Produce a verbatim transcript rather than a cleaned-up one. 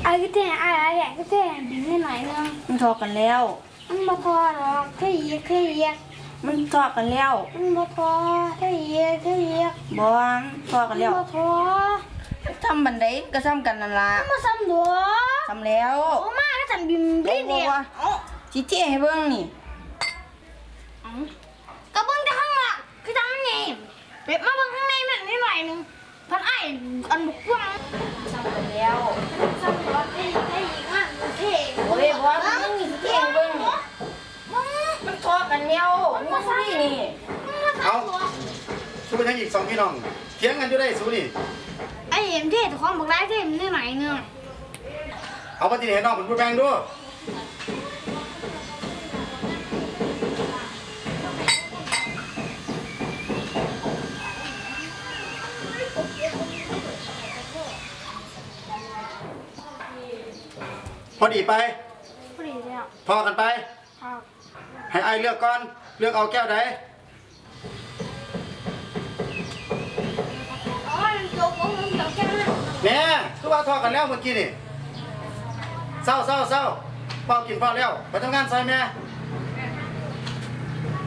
ไอ้ก็แท้ไอ้ไอ้ก็แท้บินให้หน่อยนึงมันทอกันแล้วมันมาทอหรอกแค่ยีแค่ยีมันทอกันแล้วมันมาทอแค่ยีแค่ยีบอลทอกันแล้วมาทอทำบันไดก็ซ้ำกันนั่นละมาซ้ำตัวซ้ำแล้วโอ้มาก็ซ้ำบินบินเนี่ยชี้เจ๊ให้เบิ้งนี่ก็เบิ้งแต่ข้างหลังคือทำมันไงเบ็บมาเบิ้งข้างในมันนิดหน่อยนึงพันไอ้อันบุกว่างซ้ำกันแล้วซ้ำตัวเท่เท่อีกอ่ะเท่โอ้ยบอลมันมีเจ๊ให้เบิ้งมันทอกันแล้วมันมาซ้ำนี่เอาสู้ไปทั้งอีกสองพี่น้องเถียงกันอยู่ได้สู้นี่ไอ้เอ็มเท่แต่ของบอกได้เท่มันนิดหน่อยนึงเอาปฏิเห็นน้องเป็นผู้แบงด้วยพอดีไปพอดีแล้วพอกันไปให้ไอเลือกก่อนเลือกเอาแก้วใดเนี่ยคือว่าทอกันแล้วเมื่อกี้นี่เศร้าเศร้าเศร้าเป้ากินเป้าแล้วไปทำงานใส่แม่